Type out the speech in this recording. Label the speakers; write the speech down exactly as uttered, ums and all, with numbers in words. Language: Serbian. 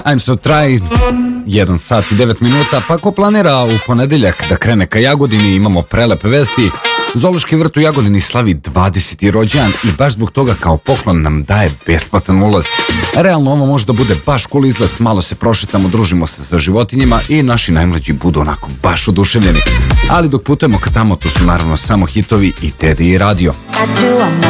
Speaker 1: I'm so try, jedan sat i devet minuta, pa ko planira u ponedeljak da krene ka Jagodini, imamo prelepe vesti. Zoološki vrt u Jagodini slavi dvadeseti rođendan i baš zbog toga kao poklon nam daje besplatan ulaz. Realno ovo može da bude baš cool izlet, malo se prošetamo, družimo se sa životinjima i naši najmlađi budu onako baš oduševljeni. Ali dok putujemo ka tamo, to su naravno samo hitovi i Teddy i radio.